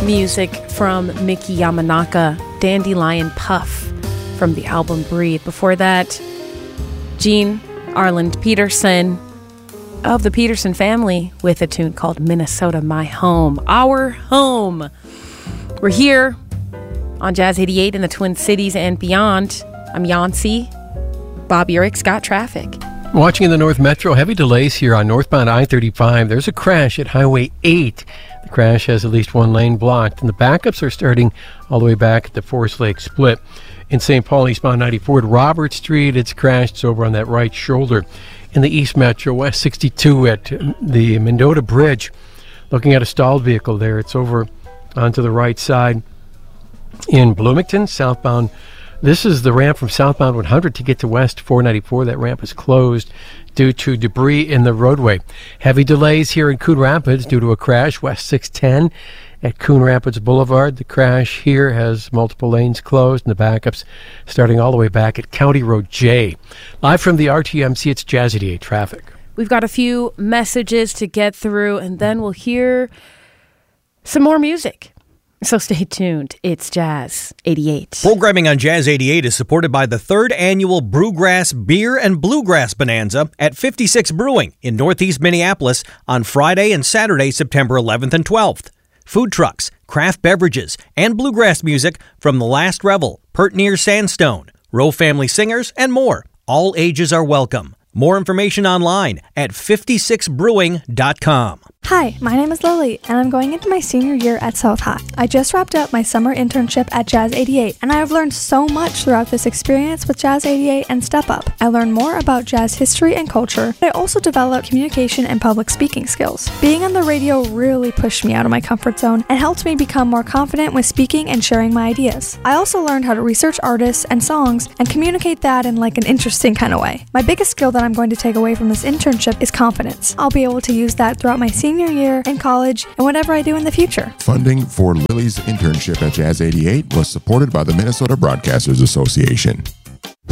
music from Miki Yamanaka, Dandelion Puff from the album Breathe. Before that, Gene Arland Peterson of the Peterson family with a tune called Minnesota My Home, Our Home. We're here on Jazz 88 in the Twin Cities and beyond. I'm Yancy. Bob Urick's got traffic. Watching in the North Metro, heavy delays here on northbound I-35. There's a crash at Highway 8. The crash has at least one lane blocked, and the backups are starting all the way back at the Forest Lake Split. In St. Paul, eastbound 94 at Robert Street, it's crashed. It's over on that right shoulder. In the East Metro, West 62 at the Mendota Bridge, looking at a stalled vehicle there. It's over onto the right side. In Bloomington, southbound, this is the ramp from southbound 100 to get to West 494. That ramp is closed due to debris in the roadway. Heavy delays here in Coon Rapids due to a crash, West 610 at Coon Rapids Boulevard. The crash here has multiple lanes closed and the backups starting all the way back at County Road J. Live from the RTMC, it's Jazz 88 traffic. We've got a few messages to get through, and then we'll hear some more music. So stay tuned. It's Jazz 88. Programming on Jazz 88 is supported by the 3rd Annual Brewgrass Beer and Bluegrass Bonanza at 56 Brewing in Northeast Minneapolis on Friday and Saturday, September 11th and 12th. Food trucks, craft beverages, and bluegrass music from The Last Revel, Pert Near Sandstone, Rowe Family Singers, and more. All ages are welcome. More information online at 56brewing.com. Hi, my name is Lily, and I'm going into my senior year at South High. I just wrapped up my summer internship at Jazz 88, and I have learned so much throughout this experience with Jazz 88 and Step Up. I learned more about jazz history and culture, but I also developed communication and public speaking skills. Being on the radio really pushed me out of my comfort zone and helped me become more confident with speaking and sharing my ideas. I also learned how to research artists and songs and communicate that in like an interesting kind of way. My biggest skill that I'm going to take away from this internship is confidence. I'll be able to use that throughout my senior year in college and whatever I do in the future. Funding for Lily's internship at Jazz 88 was supported by the Minnesota Broadcasters Association.